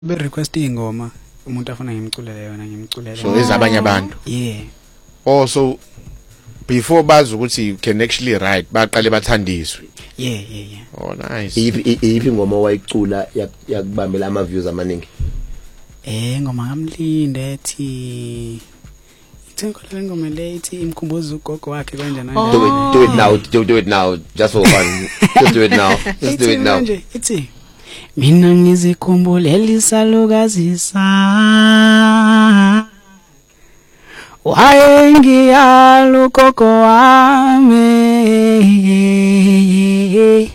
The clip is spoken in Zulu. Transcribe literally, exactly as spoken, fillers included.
be request ingoma umuntu afuna ngimculele yona ngimculele so ezabanye abantu yeah also before bazi ukuthi you can actually write baqale bathandiswe yeah yeah yeah oh nice iphi iphi ingoma wayicula yakubambela ama views amaningi eh ngoma ngamlinde ethi ithenkola ngoma le ithi imkhumbuzo ugogo wakhe kanjani do it do it now do, do it now just for fun just do it now just do it now ithi mina ngizikhumbule isalukazi sa wayengiyalu gogo wami